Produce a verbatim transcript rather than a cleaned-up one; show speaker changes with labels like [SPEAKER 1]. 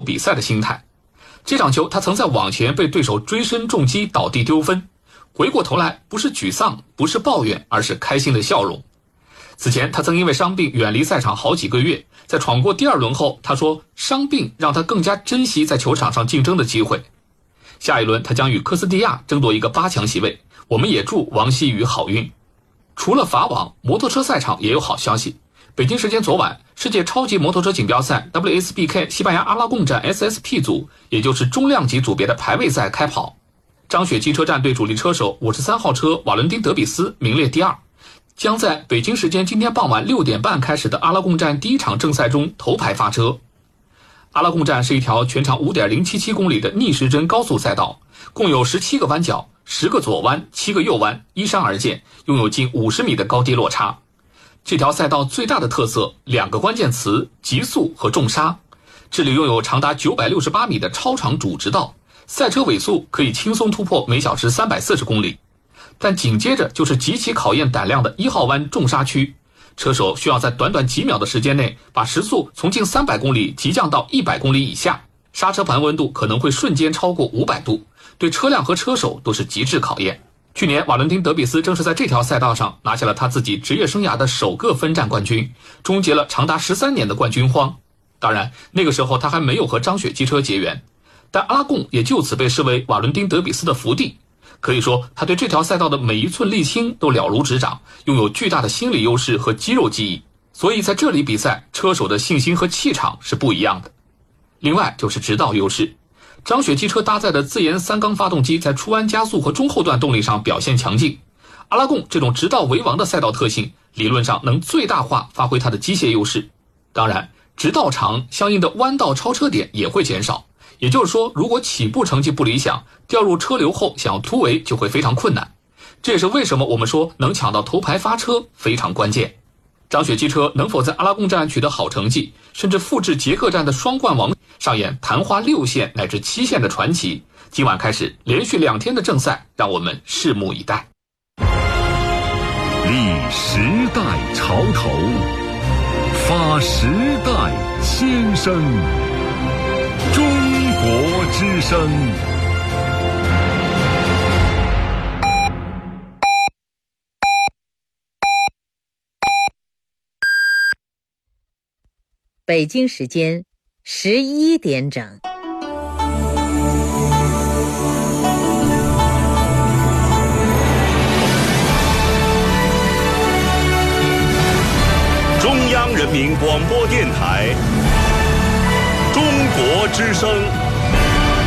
[SPEAKER 1] 比赛的心态。这场球他曾在网前被对手追身重击倒地丢分，回过头来不是沮丧，不是抱怨，而是开心的笑容。此前他曾因为伤病远离赛场好几个月，在闯过第二轮后，他说伤病让他更加珍惜在球场上竞争的机会。下一轮他将与科斯蒂亚争夺一个八强席位，我们也祝王曦雨好运。除了法网，摩托车赛场也有好消息。北京时间昨晚，世界超级摩托车锦标赛 W S B K 西班牙阿拉贡站 S S P 组，也就是中量级组别的排位赛开跑。张雪汽车战队主力车手五十三号车瓦伦丁·德比斯名列第二，将在北京时间今天傍晚六点半开始的阿拉贡站第一场正赛中头牌发车。阿拉贡站是一条全长 五点零七七公里的逆时针高速赛道，共有十七个弯角，十个左弯，七个右弯，依山而建，拥有近五十米的高低落差。这条赛道最大的特色，两个关键词：极速和重刹。这里拥有长达九百六十八米的超长主直道，赛车尾速可以轻松突破每小时三百四十公里。但紧接着就是极其考验胆量的一号弯重刹区，车手需要在短短几秒的时间内把时速从近三百公里急降到一百公里以下，刹车盘温度可能会瞬间超过五百度，对车辆和车手都是极致考验。去年瓦伦丁·德比斯正是在这条赛道上拿下了他自己职业生涯的首个分站冠军，终结了长达十三年的冠军荒。当然那个时候他还没有和张雪汽车结缘，但阿拉贡也就此被视为瓦伦丁·德比斯的福地。可以说他对这条赛道的每一寸沥青都了如指掌，拥有巨大的心理优势和肌肉记忆，所以在这里比赛，车手的信心和气场是不一样的。另外就是直道优势，张雪汽车搭载的自研三缸发动机在出弯加速和中后段动力上表现强劲。阿拉贡这种直道为王的赛道特性，理论上能最大化发挥它的机械优势。当然，直道长，相应的弯道超车点也会减少。也就是说，如果起步成绩不理想，掉入车流后想要突围就会非常困难。这也是为什么我们说能抢到头牌发车非常关键。张雪汽车能否在阿拉贡站取得好成绩，甚至复制捷克站的双冠王，上演昙花六线乃至七线的传奇，今晚开始连续两天的正赛，让我们拭目以待。
[SPEAKER 2] 立时代潮头，发时代先声，中国之声。
[SPEAKER 3] 北京时间十一点整。
[SPEAKER 2] 中央人民广播电台，中国之声。